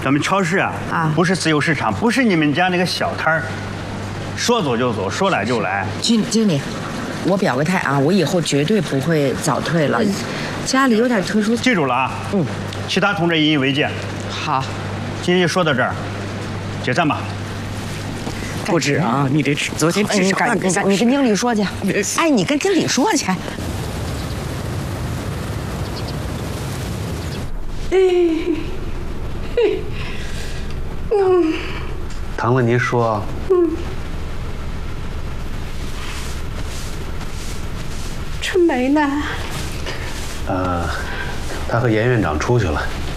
咱们超市不是自由市场，不是你们家那个小摊儿，说走就走，说来就来。 经理，我表个态啊，我以后绝对不会早退了。家里有点特殊， 记住了啊。其他同志引以为戒。 好， 今天就说到这儿，解散吧。 不止啊，你这昨天吃啥？你跟经理说去。哎，你跟经理说去。 唐问您说， 春梅呢？ 他和严院长出去了。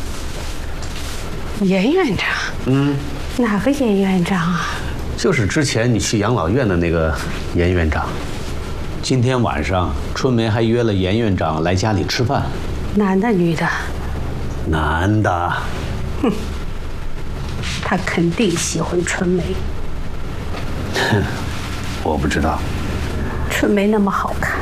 严院长？哪个严院长啊？ 就是之前你去养老院的那个严院长。今天晚上，春梅还约了严院长来家里吃饭。 男的女的？ 男的。 哼，他肯定喜欢春梅。 哼，我不知道。 春梅那么好看。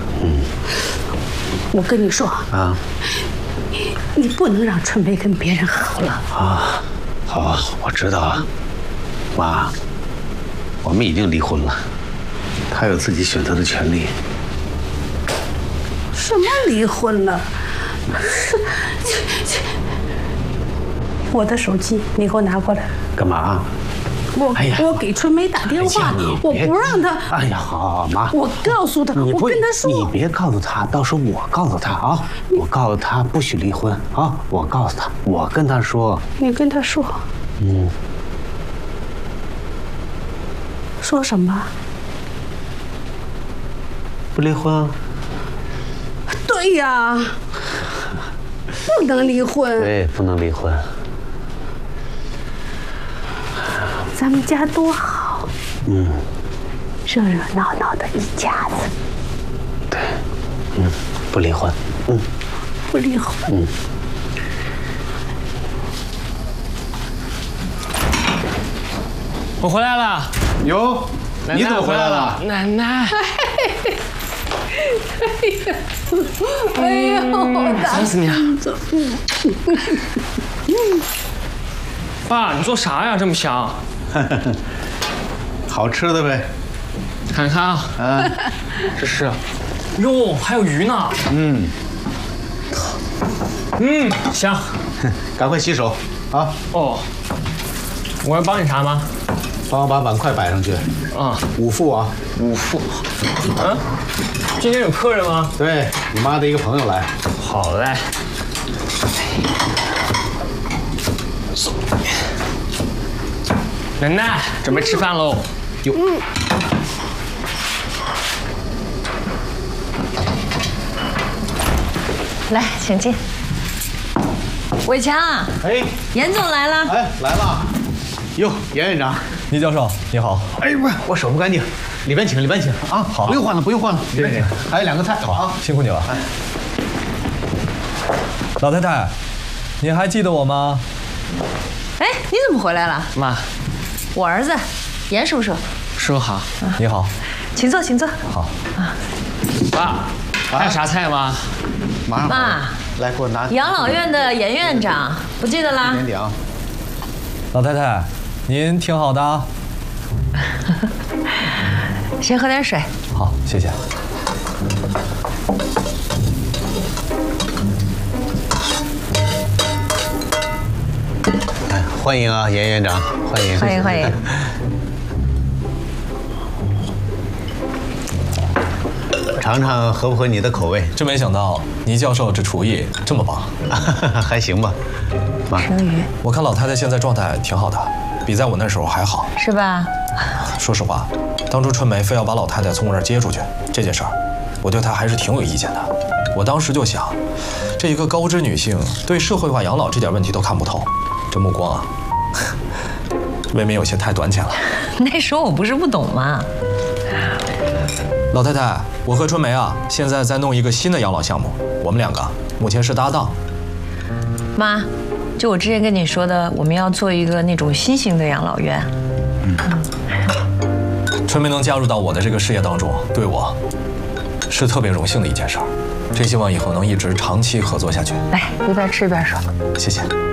我跟你说啊，你不能让春梅跟别人好了啊。好，我知道了，妈，我们已经离婚了，她有自己选择的权利。 什么离婚了？我的手机你给我拿过来。 干嘛？ 我给春梅打电话，我不让她。 哎呀，好妈， 我告诉她，我跟她说， 你别告诉她，到时候我告诉她啊，我告诉她不许离婚啊，我告诉她，我跟她说。 你跟她说。说什么？ 不离婚啊？ 对呀，不能离婚。 对，不能离婚。 咱们家多好，热热闹闹的一家子。 对，不离婚， 不离婚。 我回来了。 哟，你怎么回来了？ 奶奶。 哎呦， 烦死你了！爸，你做啥呀？这么香？ 好吃的呗。 看看啊，这是，哟，还有鱼呢。香。 赶快洗手啊！ 哦，我要帮你啥吗？ 帮我把碗筷摆上去。5副啊。 5副。今天有客人吗？ 对，你妈的一个朋友来。 好嘞。奶奶，准备吃饭喽。哟。 来，请进。伟强， 哎， 严总来了。 哎，来了。哟，严院长， 倪教授，你好。 哎，不是，我手不干净，里边请，里边请啊。好，不用换了，不用换了，里边请。还有2个菜，好啊， 辛苦你了。老太太，你还记得我吗？ 哎，你怎么回来了？ 妈， 我儿子，严叔叔。 叔好。 你好。 请坐，请坐。 好。 爸，还有啥菜吗？ 马上。 妈， 来，给我拿。 养老院的严院长，不记得啦？ 点啊。 老太太，您挺好的啊。 先喝点水。 好，谢谢。 哎，欢迎啊，严院长，欢迎， 欢迎，欢迎。 尝尝合不合你的口味？ 真没想到倪教授这厨艺这么棒。 还行吧。妈， 生鱼。 我看老太太现在状态挺好的，比在我那时候还好。 是吧？ 说实话，当初春梅非要把老太太从我这儿接出去这件事儿，我对她还是挺有意见的。我当时就想，这一个高知女性对社会化养老这点问题都看不透，这目光啊，未免有些太短浅了。 那时候我不是不懂吗？ 老太太，我和春梅啊，现在在弄一个新的养老项目，我们2个目前是搭档。 妈，就我之前跟你说的，我们要做一个那种新型的养老院。 春梅能加入到我的这个事业当中，对我是特别荣幸的一件事儿。真希望以后能一直长期合作下去。 来，一边吃一边说。 谢谢。